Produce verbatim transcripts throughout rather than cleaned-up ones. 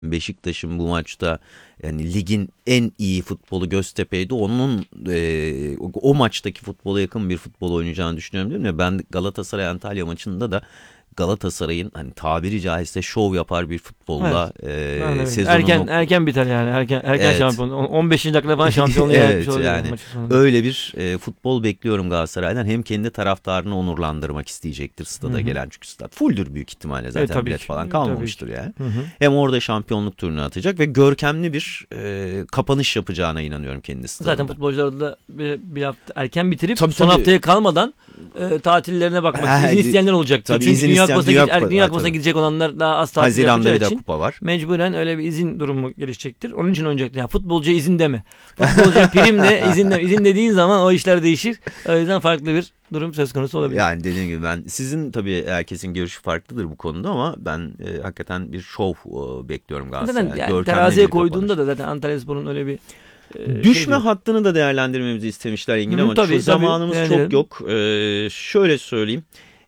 Beşiktaş'ın bu maçta yani ligin en iyi futbolu Göztepe'ydi. Onun e, o, o maçtaki futbola yakın bir futbol oynayacağını düşünüyorum değil mi? Ben Galatasaray Antalya maçında da Galatasaray'ın hani tabiri caizse şov yapar bir futbolla Evet. e, Yani sezonunu erken erken biter yani. Erken erken evet. şampiyon. on beşinci dakikada falan şampiyonluğu Evet yapmış oluyor yani maçın sonunda. öyle bir e, futbol bekliyorum Galatasaray'dan. Hem kendi taraftarını onurlandırmak isteyecektir Hı stada hı. gelen, çünkü stat fulldür büyük ihtimalle, Evet, zaten tabii bilet ki. falan Evet, tabii kalmamıştır ki. yani. Hı hı. Hem orada şampiyonluk turunu atacak ve görkemli bir e, kapanış yapacağına inanıyorum kendi Zaten stadında. futbolcular da bir, bir hafta erken bitirip Tabii son tabii. haftaya kalmadan e, tatillerine bakmak, izin isteyenler olacaktır. Tabii Çünkü izin Dünya isteyen Kupası'na Dünya gide- Kupa, Dünya ha, Kupası'na tabii. gidecek olanlar daha az tatil Haziran'da yapacağı bir de için kupa var. mecburen öyle bir izin durumu gelişecektir. Onun için oynayacaktır. Yani futbolcuya izin deme. Futbolcuya prim de izin de. İzin dediğin zaman o işler değişir. O yüzden farklı bir durum söz konusu olabilir. Yani dediğim gibi ben sizin tabii herkesin görüşü farklıdır bu konuda ama ben e, hakikaten bir şov e, bekliyorum Galatasaray'dan. Zaten yani Görkemli teraziye bir kapanış. koyduğunda da zaten Antalyaspor'un öyle bir e, Düşme şey yok. hattını da değerlendirmemizi istemişler Engin, Hı, ama tabii, şu tabii. zamanımız Yani çok yok. Ee, şöyle söyleyeyim.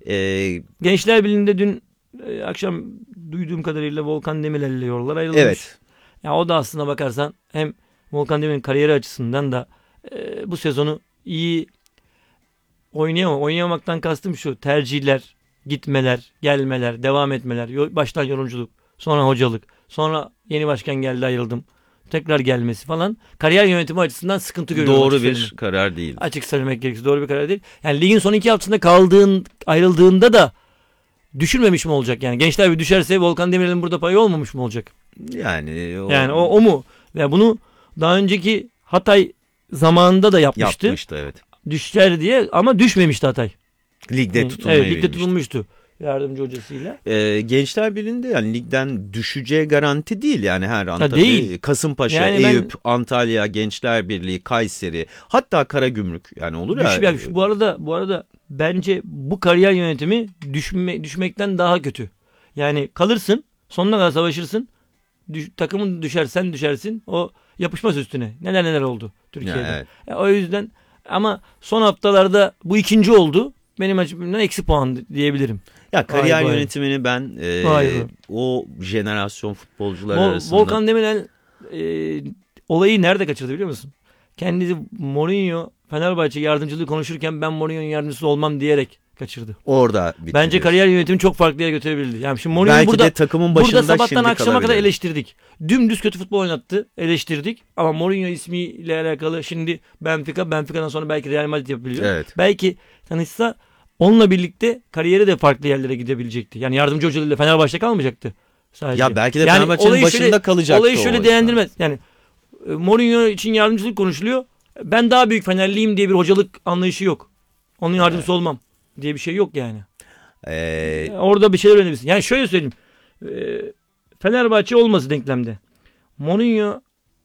Ee, Gençler Birliği'nde dün e, akşam duyduğum kadarıyla Volkan Demirel ile yollar ayrılmış. evet. Ya o da aslına bakarsan hem Volkan Demirel'in kariyeri açısından da e, bu sezonu iyi oynayamam. Oynayamamaktan kastım şu: tercihler, gitmeler, gelmeler, devam etmeler, yo- baştan yorumculuk, sonra hocalık, sonra yeni başkan geldi ayrıldım, tekrar gelmesi falan kariyer yönetimi açısından sıkıntı görüyorum. Doğru açık bir söylemek. karar değil. Açık söylemek gerekirse doğru bir karar değil. Yani ligin son iki haftasında kaldığın, ayrıldığında da düşürmemiş mi olacak yani? Gençler bir düşerse Volkan Demirel'in burada payı olmamış mı olacak? Yani o, Yani o, o mu? Ve bunu daha önceki Hatay zamanında da yapmıştı. yapmıştı, evet. Düşer diye, ama düşmemişti Hatay. Ligde tutunmayı Evet, ligde bilmişti. tutulmuştu yardımcı hocasıyla. Ee, Gençler Birliği'nde yani ligden düşeceği garanti değil yani, her an Ha, tabii. değil. Kasımpaşa, Yani ben- Eyüp, Antalya, Gençler Birliği, Kayseri, hatta Karagümrük yani olur ya. Düş, yani şu- bu arada bu arada bence bu kariyer yönetimi düşme, düşmekten daha kötü. Yani kalırsın, sonuna kadar savaşırsın. Düş, takımın düşersen düşersin. O yapışmaz üstüne. Neler neler oldu Türkiye'de. Ya, evet. Ya, o yüzden ama son haftalarda bu ikinci oldu. Benim açımdan eksi puan diyebilirim. Ya kariyer Vay vay. yönetimini ben e, Vay be. o jenerasyon futbolcular Vol- arasında Volkan Demirel e, olayı nerede kaçırdı biliyor musun? Kendisi Mourinho Fenerbahçe yardımcılığı konuşurken ben Mourinho'nun yardımcısı olmam diyerek kaçırdı. orada bitti. Bence diyorsun. kariyer yönetimi çok farklı yere götürebilirdi. Yani şimdi Mourinho Belki burada de takımın başında burada sabahtan şimdi akşama kadar kalabilir. eleştirdik. Dümdüz kötü futbol oynattı, eleştirdik. Ama Mourinho ismiyle alakalı şimdi Benfica, Benfica'dan sonra belki Real Madrid yapabiliyor. Evet. Belki tanışsa onunla birlikte kariyeri de farklı yerlere gidebilecekti. Yani yardımcı hocalığıyla Fenerbahçe'de kalmayacaktı sadece. Ya belki de Yani Fenerbahçe'nin olayı başında şöyle- kalacaktı Olayı o şöyle yüzden. değerlendirmez. Yani e, Mourinho için yardımcılık konuşuluyor. Ben daha büyük Fenerliyim diye bir hocalık anlayışı yok. Onun yardımcısı olmam diye bir şey yok yani. Ee, Orada bir şeyler öğrenebilirsin. Yani şöyle söyleyeyim. Ee, Fenerbahçe olması denklemde. Mourinho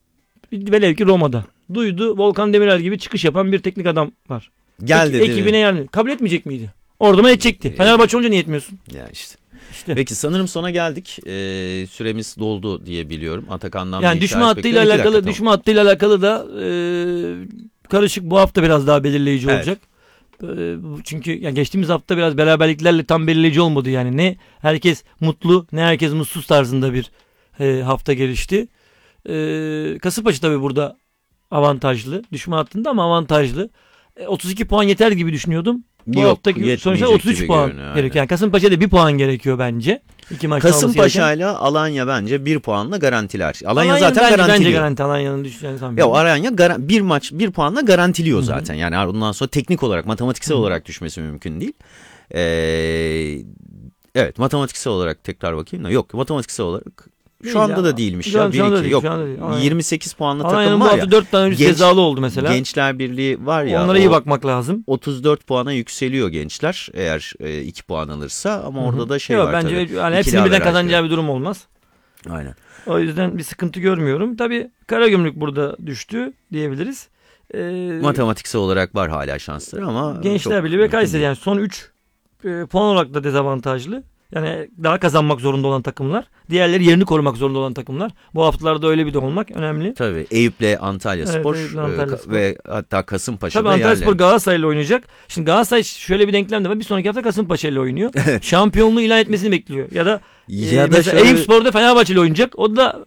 velev ki Roma'da. Duydu, Volkan Demirel gibi çıkış yapan bir teknik adam var. gel Eki- dedi. Ekibine yardım. Kabul etmeyecek miydi? Orada mı edecekti? Fenerbahçe olunca niye etmiyorsun? Ya işte. İşte. Peki sanırım sona geldik. Ee, süremiz doldu diye biliyorum. Atakan'dan Yani bir düşme işaret hattıyla bekliyorum. İki alakalı, dakika, düşme hattıyla alakalı da e, karışık, bu hafta biraz daha belirleyici Evet. olacak. E, çünkü yani geçtiğimiz hafta biraz beraberliklerle tam belirleyici olmadı yani. Ne herkes mutlu, ne herkes mutsuz tarzında bir e, hafta gelişti. E, Kasımpaşa tabii burada avantajlı. Düşme hattında ama avantajlı. E, otuz iki puan yeter gibi düşünüyordum. Bu Yok, haftaki yetmeyecek sonuçta otuz üç gibi puan görünüyor, gerekiyor. aynen. Yani Kasımpaşa'da bir puan gerekiyor bence. İki maçta alması Kasımpaşa gereken. ile Alanya bence bir puanla garantiler. Alanya Alanya'nın zaten bence, garantiliyor. bence garanti. Alanya'nın düşeceğini Ya sanmıyorum. Alanya gar- bir maç bir puanla garantiliyor Hı hı. zaten. Yani ondan sonra teknik olarak, matematiksel Hı hı. olarak düşmesi mümkün değil. Ee, evet, matematiksel olarak tekrar bakayım da yok, matematiksel olarak Değil şu anda ya. da değilmiş Şu ya. an- Bir şu anda iki değil, yok. şu anda değil. Alanya- yirmi sekiz puanlı takım Alanya'nın bu var ya. hafta dört tane oyuncusu Genç- cezalı oldu mesela. Gençler Birliği var ya. Onlara o iyi bakmak lazım. otuz dört puana yükseliyor gençler eğer e, iki puan alırsa, ama orada Hı hı. da şey Yok, var bence tabii. yani İkili hepsinin birden averaj kazanacağı diyor. bir durum olmaz. Aynen. O yüzden bir sıkıntı görmüyorum. Tabii Karagümrük burada düştü diyebiliriz. Ee, Matematiksel olarak var hala şansları ama Gençler çok Birliği ve mümkün Kayseri değil. yani son üç e, puan olarak da dezavantajlı. Yani daha kazanmak zorunda olan takımlar. Diğerleri yerini korumak zorunda olan takımlar. Bu haftalarda öyle bir de olmak önemli. Tabii Eyüp'le Antalya Evet, Spor Eyüp'le e, Antalya ka- Spor. ve hatta Kasımpaşa'da Tabii Antalya Spor yerler. Galatasaray'la oynayacak. Şimdi Galatasaray şöyle bir denklem de var. Bir sonraki hafta Kasımpaşa ile oynuyor. Şampiyonluğu ilan etmesini bekliyor. Ya da Ya e, da mesela şöyle- Eyüp Spor'da Fenerbahçe ile oynayacak. O da